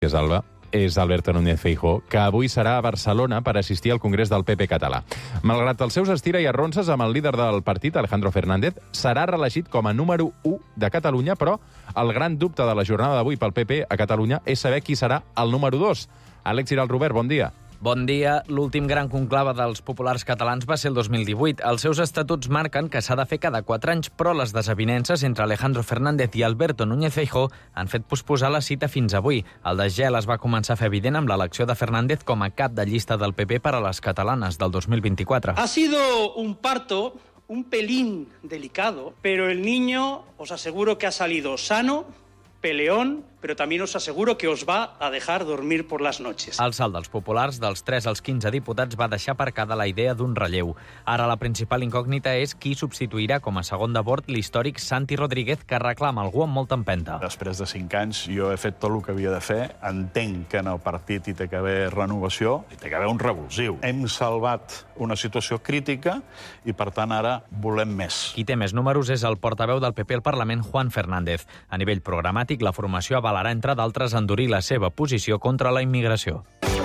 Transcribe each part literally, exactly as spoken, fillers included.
és Alba, és Alberto Núñez Feijóo, que avui serà a Barcelona per assistir al Congrés del P P català. Malgrat els seus estira i arronses amb el líder del partit, Alejandro Fernández, serà reelegit com a número u de Catalunya, però el gran dubte de la jornada d'avui pel P P a Catalunya és saber qui serà el número dos. Àlex Giralt Robert, bon dia. Bon dia. L'últim gran conclave dels populars catalans va ser el dos mil divuit. Els seus estatuts marquen que s'ha de fer cada quatre anys, però les desavinences entre Alejandro Fernández i Alberto Núñez Feijóo han fet posposar la cita fins avui. El desgel es va començar a fer evident amb l'elecció de Fernández com a cap de llista del P P per a les catalanes del dos mil vint-i-quatre. Ha sido un parto un pelín delicado, pero el niño os aseguro que ha salido sano, peleón, pero también os aseguro que os va a dejar dormir por las noches. El salt dels populars, dels tres als quinze diputats, va deixar aparcada la idea d'un relleu. Ara la principal incògnita és qui substituirà com a segon de bord l'històric Santi Rodríguez, que reclama algú amb molta empenta. Després de cinc anys jo he fet tot el que havia de fer. Entenc que en el partit hi té que haver renovació, hi té que haver un revulsiu. Hem salvat una situació crítica i, per tant, ara volem més. Qui té més números és el portaveu del P P al Parlament, Juan Fernández. A nivell programàtic, la formació avalarà, entre d'altres, endurir la seva posició contra la immigració.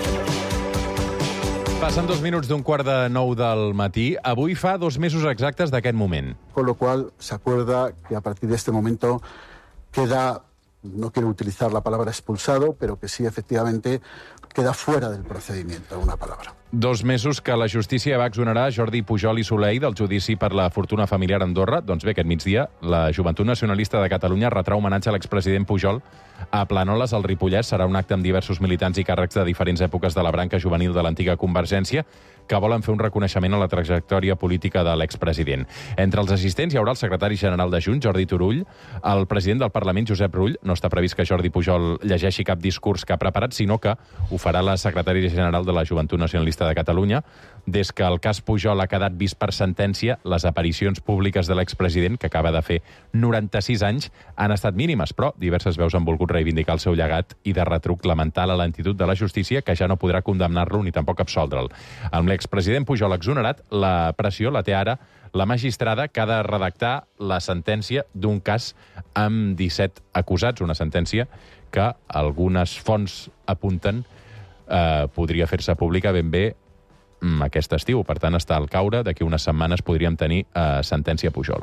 Passen dos minuts d'un quart de nou del matí. Avui fa dos mesos exactes d'aquest moment. Con lo cual, se acuerda que a partir de este momento queda, no quiero utilizar la palabra expulsado, pero que sí, efectivamente, queda fuera del procedimiento, una palabra. Dos mesos que la justícia va exonerar Jordi Pujol i Soleil del judici per la fortuna familiar a Andorra. Doncs bé, aquest migdia, la Joventut Nacionalista de Catalunya retrà homenatge a l'expresident Pujol a Planoles, al Ripollès. Serà un acte amb diversos militants i càrrecs de diferents èpoques de la branca juvenil de l'antiga Convergència que volen fer un reconeixement a la trajectòria política de l'expresident. Entre els assistents hi haurà el secretari general de Junts, Jordi Turull, el president del Parlament, Josep Rull. No està previst que Jordi Pujol llegeixi cap discurs que ha preparat, sinó que ho farà la secretària general de la Joventut Nacionalista de Catalunya. Des que el cas Pujol ha quedat vist per sentència, les aparicions públiques de l'expresident, que acaba de fer noranta-sis anys, han estat mínimes, però diverses veus han volgut reivindicar el seu llegat i de retruc lamentar la lentitud de la justícia, que ja no podrà condemnar-lo ni tampoc absoldre'l. Amb l'expresident Pujol exonerat, la pressió la té ara la magistrada que ha de redactar la sentència d'un cas amb disset acusats, una sentència que algunes fonts apunten eh, podria fer-se pública ben bé aquest estiu. Per tant, està al caure. D'aquí unes setmanes podríem tenir eh, sentència Pujol.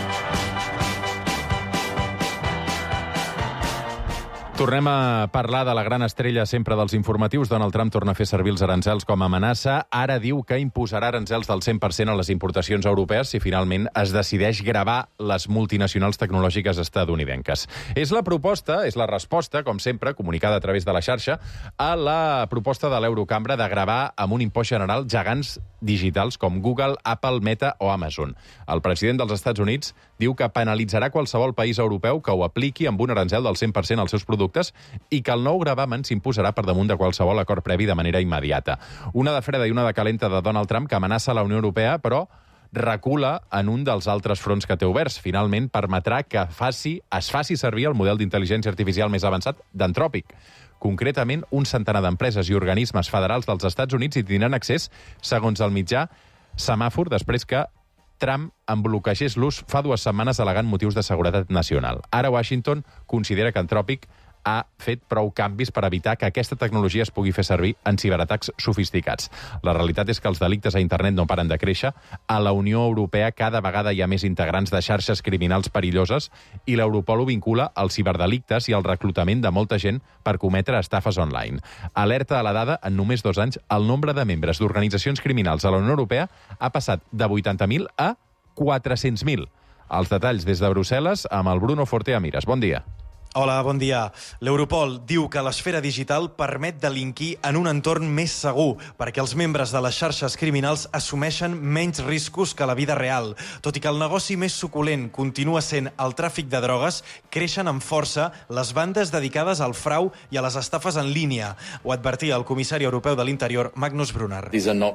Tornem a parlar de la gran estrella sempre dels informatius. Donald Trump torna a fer servir els aranzels com a amenaça. Ara diu que imposarà aranzels del cent per cent a les importacions europees si finalment es decideix gravar les multinacionals tecnològiques estatunidenques. És la proposta, és la resposta, com sempre, comunicada a través de la xarxa, a la proposta de l'Eurocambra de gravar amb un impost general gegants digitals com Google, Apple, Meta o Amazon. El president dels Estats Units diu que penalitzarà qualsevol país europeu que ho apliqui amb un aranzel del cent per cent als seus productes i que el nou gravamen s'imposarà per damunt de qualsevol acord previ de manera immediata. Una de freda i una de calenta de Donald Trump que amenaça la Unió Europea, però recula en un dels altres fronts que té oberts. Finalment permetrà que faci, es faci servir el model d'intel·ligència artificial més avançat d'Anthropic. Concretament, un centenar d'empreses i organismes federals dels Estats Units hi tindran accés, segons el mitjà Semàfor, després que Trump en bloquegés l'ús fa dues setmanes al·legant motius de seguretat nacional. Ara Washington considera que Anthropic ha fet prou canvis per evitar que aquesta tecnologia es pugui fer servir en ciberatacs sofisticats. La realitat és que els delictes a internet no paren de créixer. A la Unió Europea cada vegada hi ha més integrants de xarxes criminals perilloses i l'Europol ho vincula als ciberdelictes i al reclutament de molta gent per cometre estafes online. Alerta a la dada, en només dos anys, el nombre de membres d'organitzacions criminals a la Unió Europea ha passat de vuitanta mil a quatre-cents mil. Els detalls des de Brussel·les amb el Bruno Forte Amires. Bon dia. Hola, bon dia. L'Europol diu que l'esfera digital permet delinquir en un entorn més segur perquè els membres de les xarxes criminals assumeixen menys riscos que la vida real. Tot i que el negoci més suculent continua sent el tràfic de drogues, creixen amb força les bandes dedicades al frau i a les estafes en línia. Ho advertia el comissari europeu de l'Interior, Magnus Brunner.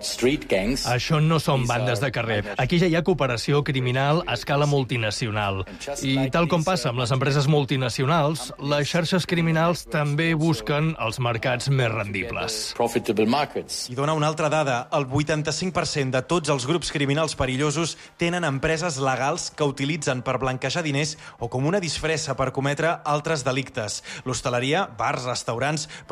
Això no són bandes de carrer. Aquí ja hi ha cooperació criminal a escala multinacional. I tal com passa amb les empreses multinacionals, criminals, les xarxes criminals també busquen els mercats més rendibles. I dona una altra dada. El vuitanta-cinc per cent de tots els grups criminals perillosos tenen empreses legals que utilitzen per blanquejar diners o com una disfressa per cometre altres delictes. L'hostaleria, bars, restaurants,